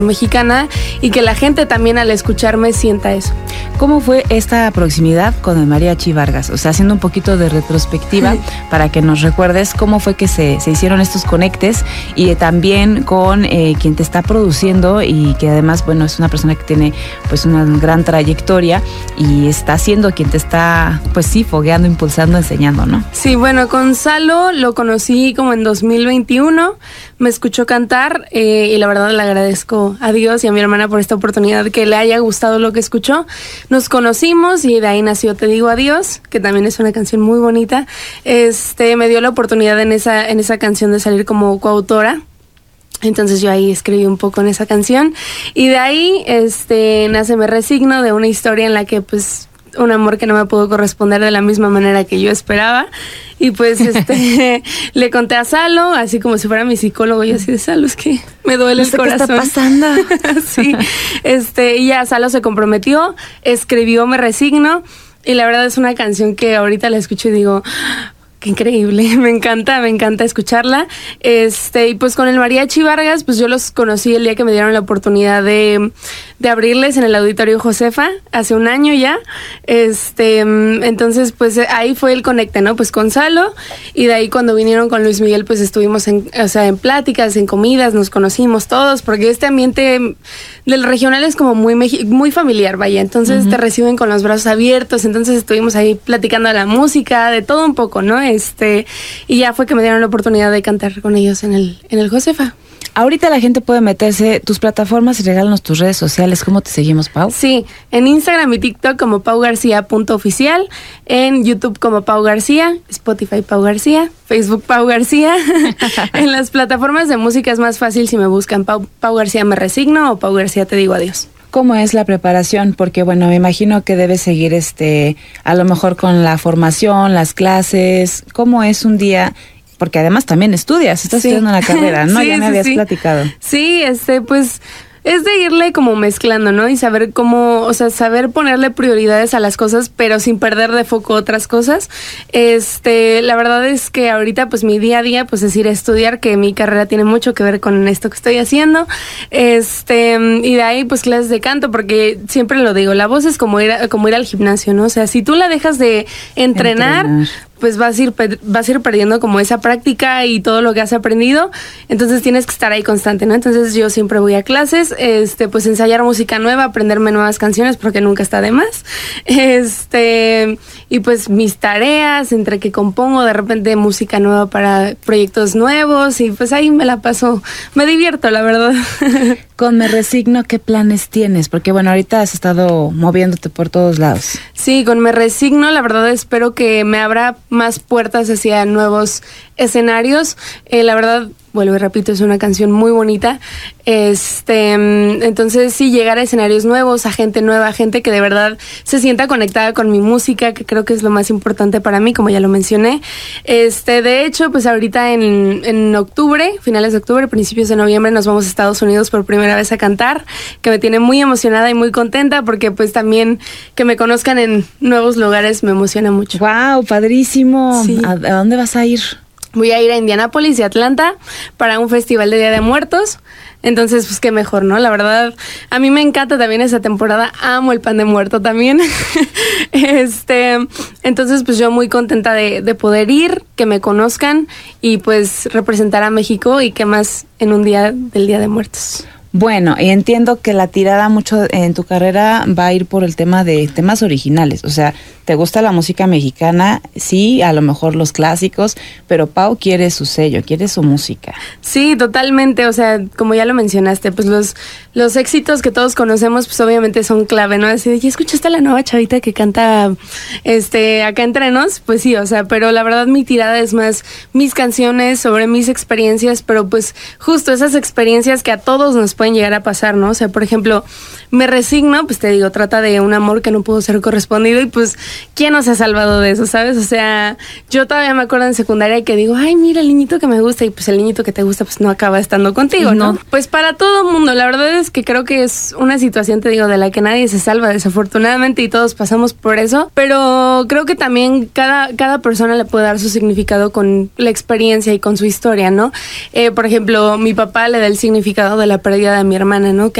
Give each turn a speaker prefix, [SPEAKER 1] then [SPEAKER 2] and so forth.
[SPEAKER 1] mexicana y que la gente también al escucharme sienta eso.
[SPEAKER 2] ¿Cómo fue esta proximidad con el Mariachi Vargas? O sea, haciendo un poquito de retrospectiva para que nos recuerdes cómo fue que se hicieron estos conectes y también con quien te está produciendo y que además, bueno, es una persona que tiene pues una gran trayectoria y está siendo quien te está, pues sí, fogueando, impulsando, enseñando, ¿no?
[SPEAKER 1] Sí, bueno, Gonzalo lo conocí como en 2021, me escuchó cantar y la verdad le agradezco a Dios y a mi hermana por esta oportunidad, que le haya gustado lo que escuchó. Nos conocimos y de ahí nació Te Digo Adiós, que también es una canción muy bonita. Me dio la oportunidad en esa canción de salir como coautora. Entonces yo ahí escribí un poco en esa canción y de ahí nace Me Resigno, de una historia en la que pues un amor que no me pudo corresponder de la misma manera que yo esperaba. Y pues le conté a Salo, así como si fuera mi psicólogo, y así de Salo, es que me duele el corazón.
[SPEAKER 2] ¿Qué está pasando?
[SPEAKER 1] Sí, y ya Salo se comprometió, escribió Me Resigno, y la verdad es una canción que ahorita la escucho y digo, qué increíble, me encanta escucharla. Y pues con el Mariachi Vargas, pues yo los conocí el día que me dieron la oportunidad de abrirles en el Auditorio Josefa, hace un año ya. Entonces, pues ahí fue el conecte, ¿no? Pues con Salo, y de ahí cuando vinieron con Luis Miguel, pues estuvimos en pláticas, en comidas, nos conocimos todos, porque este ambiente del regional es como muy familiar, vaya. Entonces te reciben con los brazos abiertos, entonces estuvimos ahí platicando de la música, de todo un poco, ¿no? Y ya fue que me dieron la oportunidad de cantar con ellos en el Josefa.
[SPEAKER 2] Ahorita la gente puede meterse tus plataformas y regálanos tus redes sociales. ¿Cómo te seguimos, Pau?
[SPEAKER 1] Sí, en Instagram y TikTok como paugarcia.oficial, en YouTube como Pau García, Spotify Pau García, Facebook Pau García. En las plataformas de música es más fácil si me buscan Pau García Me Resigno o Pau García Te Digo Adiós.
[SPEAKER 2] ¿Cómo es la preparación? Porque, bueno, me imagino que debes seguir a lo mejor con la formación, las clases. ¿Cómo es un día? Porque además también estás estudiando la carrera, ¿no?
[SPEAKER 1] Sí,
[SPEAKER 2] ya me habías platicado.
[SPEAKER 1] Sí, pues es de irle como mezclando, ¿no? Y saber saber ponerle prioridades a las cosas, pero sin perder de foco otras cosas. La verdad es que ahorita, pues mi día a día, pues es ir a estudiar, que mi carrera tiene mucho que ver con esto que estoy haciendo. Y de ahí, pues clases de canto, porque siempre lo digo, la voz es como ir al gimnasio, ¿no? O sea, si tú la dejas de entrenar, pues vas a ir perdiendo como esa práctica y todo lo que has aprendido, entonces tienes que estar ahí constante, ¿no? Entonces yo siempre voy a clases, pues ensayar música nueva, aprenderme nuevas canciones, porque nunca está de más, y pues mis tareas, entre que compongo de repente música nueva para proyectos nuevos, y pues ahí me la paso, me divierto, la verdad.
[SPEAKER 2] Con Me Resigno, ¿qué planes tienes? Porque bueno, ahorita has estado moviéndote por todos lados.
[SPEAKER 1] Sí, con Me Resigno, la verdad espero que me abra más puertas hacia nuevos escenarios. La verdad, vuelvo y repito, es una canción muy bonita. Entonces sí, llegar a escenarios nuevos, a gente nueva, gente que de verdad se sienta conectada con mi música, que creo que es lo más importante para mí, como ya lo mencioné. De hecho, pues ahorita en octubre, finales de octubre, principios de noviembre, nos vamos a Estados Unidos por primera vez a cantar, que me tiene muy emocionada y muy contenta, porque pues también que me conozcan en nuevos lugares me emociona mucho.
[SPEAKER 2] ¡Wow! ¡Padrísimo! Sí. ¿A dónde vas a ir?
[SPEAKER 1] Voy a ir a Indianápolis y Atlanta para un festival de Día de Muertos. Entonces, pues qué mejor, ¿no? La verdad, a mí me encanta también esa temporada. Amo el pan de muerto también. Entonces, pues yo muy contenta de poder ir, que me conozcan y pues representar a México, y qué más en un día del Día de Muertos.
[SPEAKER 2] Bueno, y entiendo que la tirada mucho en tu carrera va a ir por el tema de temas originales. O sea, ¿te gusta la música mexicana? Sí, a lo mejor los clásicos, pero Pau quiere su sello, quiere su música. Sí,
[SPEAKER 1] totalmente. O sea, como ya lo mencionaste, pues los éxitos que todos conocemos, pues obviamente son clave, ¿no? Así de, ¿ya escuchaste a la nueva chavita que canta acá entre nos? Pues sí, o sea, pero la verdad mi tirada es más mis canciones, sobre mis experiencias, pero pues justo esas experiencias que a todos nos pueden llegar a pasar, ¿no? O sea, por ejemplo, Me Resigno, pues te digo, trata de un amor que no pudo ser correspondido, y pues, ¿quién no se ha salvado de eso, sabes? O sea, yo todavía me acuerdo en secundaria que digo, ay, mira el niñito que me gusta, y pues el niñito que te gusta, pues no acaba estando contigo, ¿no? Pues para todo mundo, la verdad es que creo que es una situación, te digo, de la que nadie se salva, desafortunadamente, y todos pasamos por eso, pero creo que también cada persona le puede dar su significado con la experiencia y con su historia, ¿no? Por ejemplo, mi papá le da el significado de la pérdida llegada a mi hermana, ¿no?